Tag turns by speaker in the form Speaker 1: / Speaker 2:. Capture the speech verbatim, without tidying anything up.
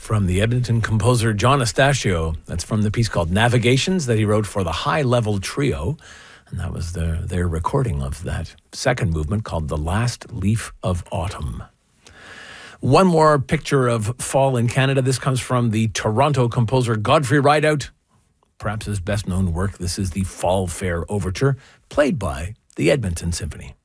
Speaker 1: From the Edmonton composer John Astachio. That's from the piece called Navigations that he wrote for the High Level Trio. And that was their, their recording of that second movement called The Last Leaf of Autumn. One more picture of fall in Canada. This comes from the Toronto composer Godfrey Rideout. Perhaps his best known work. This is the Fall Fair Overture, played by the Edmonton Symphony.